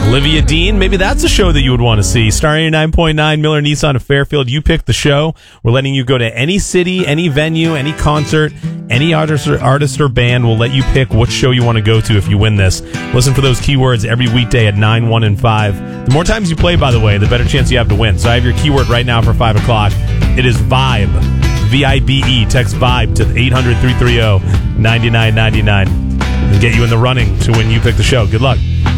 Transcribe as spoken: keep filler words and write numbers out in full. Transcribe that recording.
Olivia Dean, maybe that's a show that you would want to see. Star eighty-nine point nine, Miller Nissan of Fairfield. You pick the show. We're letting you go to any city, any venue, any concert, any artist or, artist or band. We'll let you pick which show you want to go to if you win this. Listen for those keywords every weekday at nine, one, and five. The more times you play, by the way, the better chance you have to win. So I have your keyword right now for five o'clock. It is VIBE. V I B E. Text VIBE to eight hundred, three three zero, nine nine nine nine. And get you in the running to win You Pick the Show. Good luck.